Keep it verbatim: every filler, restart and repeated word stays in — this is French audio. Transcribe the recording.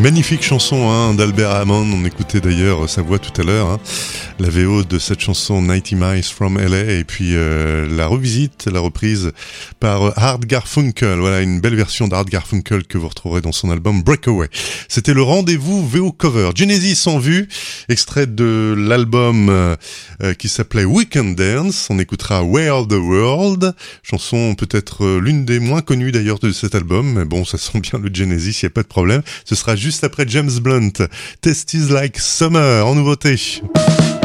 Magnifique chanson hein, d'Albert Hammond, on écoutait d'ailleurs sa voix tout à l'heure, hein. La V O de cette chanson ninety miles from L A et puis euh, la revisite, la reprise par Art Garfunkel, voilà une belle version d'Art Garfunkel que vous retrouverez dans son album Breakaway. C'était le rendez-vous V O Cover, Genesis en vue, extrait de l'album euh, qui s'appelait Weekend Dance, on écoutera Where the World, chanson peut-être euh, l'une des moins connues d'ailleurs de cet album, mais bon ça sent bien le Genesis, il n'y a pas de problème, ce sera juste après James Blunt, Tastes Like Summer en nouveauté.